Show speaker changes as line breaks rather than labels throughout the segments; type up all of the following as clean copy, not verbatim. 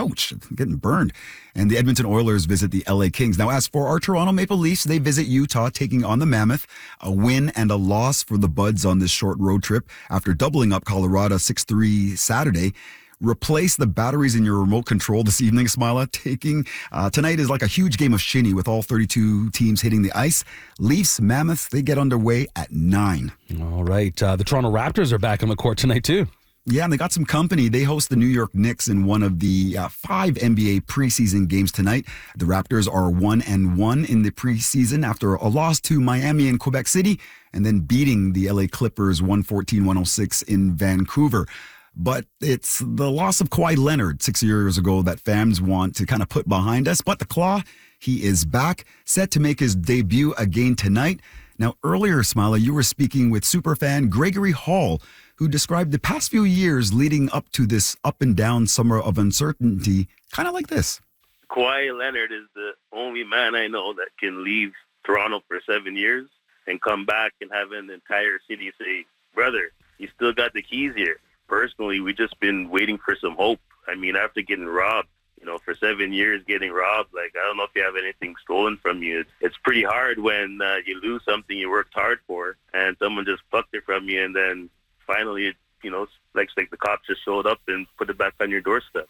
ouch, getting burned. And the Edmonton Oilers visit the LA Kings. Now, as for our Toronto Maple Leafs, they visit Utah, taking on the Mammoth. A win and a loss for the Buds on this short road trip after doubling up Colorado 6-3 Saturday. Replace the batteries in your remote control this evening, Smila. Tonight is like a huge game of shinny with all 32 teams hitting the ice. Leafs, Mammoths, they get underway at 9.
All right. The Toronto Raptors are back on the court tonight, too.
Yeah, and they got some company. They host the New York Knicks in one of the 5 NBA preseason games tonight. The Raptors are 1-1 in the preseason after a loss to Miami and Quebec City, and then beating the LA Clippers 114-106 in Vancouver. But it's the loss of Kawhi Leonard 6 years ago that fans want to kind of put behind us. But the Claw, he is back, set to make his debut again tonight. Now, earlier, Smiley, you were speaking with superfan Gregory Hall, who described the past few years leading up to this up and down summer of uncertainty, kind of like this.
Kawhi Leonard is the only man I know that can leave Toronto for 7 years and come back and have an entire city say, brother, you still got the keys here. Personally, we've just been waiting for some hope. I mean, after getting robbed, for 7 years getting robbed, I don't know if you have anything stolen from you. It's pretty hard when you lose something you worked hard for and someone just plucked it from you, and then finally, it's like the cops just showed up and put it back on your doorstep.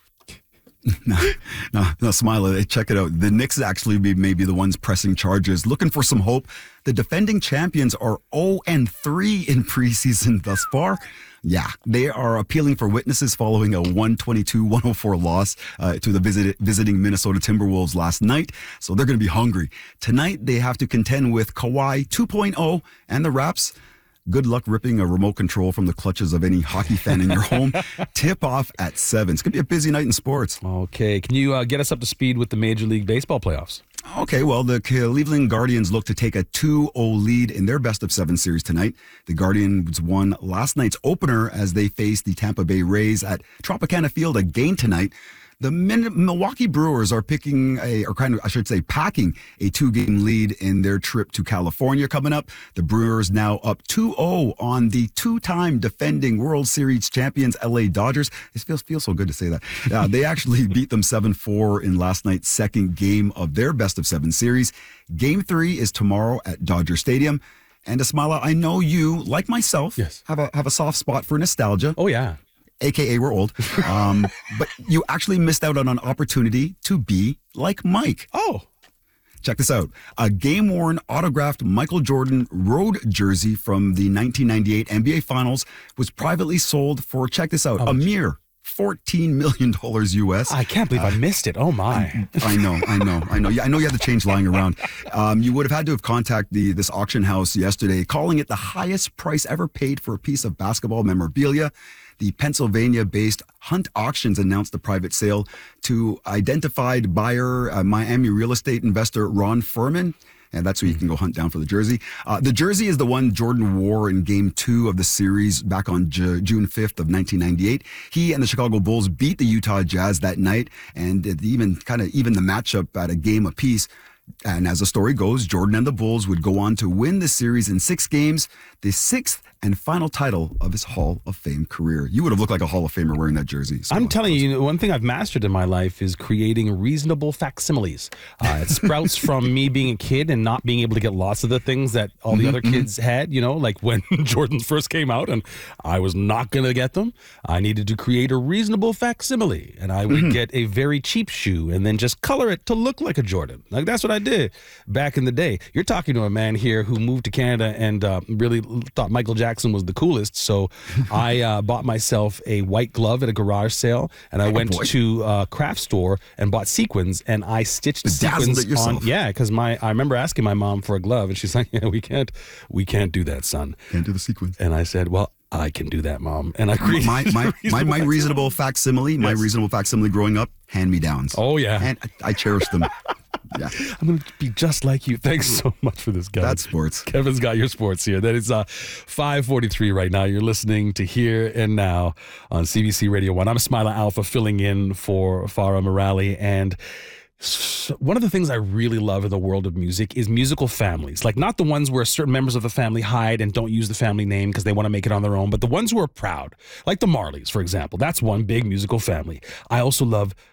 No, Smiley, check it out. The Knicks actually may be the ones pressing charges, looking for some hope. The defending champions are 0-3 in preseason thus far. Yeah, they are appealing for witnesses following a 122-104 loss to the visiting Minnesota Timberwolves last night. So they're going to be hungry. Tonight, they have to contend with Kawhi 2.0 and the Raps. Good luck ripping a remote control from the clutches of any hockey fan in your home. Tip off at 7. It's going to be a busy night in sports.
Okay. Can you get us up to speed with the Major League Baseball playoffs?
Okay, well, the Cleveland Guardians look to take a 2-0 lead in their best-of-7 series tonight. The Guardians won last night's opener as they faced the Tampa Bay Rays at Tropicana Field again tonight. The Milwaukee Brewers are packing a 2-game lead in their trip to California coming up. The Brewers now up 2-0 on the 2-time defending World Series champions LA Dodgers. It feels so good to say that. They actually beat them 7-4 in last night's second game of their best-of-7 series. Game 3 is tomorrow at Dodger Stadium. And Ismaila, I know you, like myself,
yes,
have a soft spot for nostalgia.
Oh, yeah.
AKA we're old, but you actually missed out on an opportunity to be like Mike.
Oh.
Check this out. A game-worn autographed Michael Jordan road jersey from the 1998 NBA Finals was privately sold for, check this out, a mere $14 million US.
I can't believe I missed it. Oh, my.
I know. Yeah, I know you had the change lying around. You would have had to have contacted this auction house yesterday, calling it the highest price ever paid for a piece of basketball memorabilia. The Pennsylvania-based Hunt Auctions announced the private sale to identified buyer, Miami real estate investor Ron Furman. And that's where you can go hunt down for the jersey. The jersey is the one Jordan wore in Game 2 of the series back on June 5th of 1998. He and the Chicago Bulls beat the Utah Jazz that night, and it even the matchup at a game apiece. And as the story goes, Jordan and the Bulls would go on to win the series in 6 games, the 6th and final title of his Hall of Fame career. You would have looked like a Hall of Famer wearing that jersey. So
I'm telling you, one thing I've mastered in my life is creating reasonable facsimiles. It sprouts from me being a kid and not being able to get lots of the things that all the other kids had, like when Jordan first came out and I was not going to get them. I needed to create a reasonable facsimile, and I would get a very cheap shoe and then just color it to look like a Jordan. Like, that's what I did back in the day. You're talking to a man here who moved to Canada and really thought Michael Jackson was the coolest, so I bought myself a white glove at a garage sale, and I went to a craft store and bought sequins, and I stitched sequins on. Yeah, because I remember asking my mom for a glove, and she's like, "Yeah, we can't do that, son.
Can't do the sequins."
And I said, "Well, I can do that, Mom." And I created
my reasonable facsimile. My reasonable facsimile growing up, hand-me-downs.
Oh yeah,
and I cherish them. Yeah.
I'm going to be just like you. Thanks so much for this, Kevin.
That's sports.
Kevin's got your sports here. That is 5:43 right now. You're listening to Here and Now on CBC Radio 1. I'm Smila Alpha filling in for Farah Morali. And one of the things I really love in the world of music is musical families. Like, not the ones where certain members of the family hide and don't use the family name because they want to make it on their own, but the ones who are proud. Like the Marleys, for example. That's one big musical family. I also love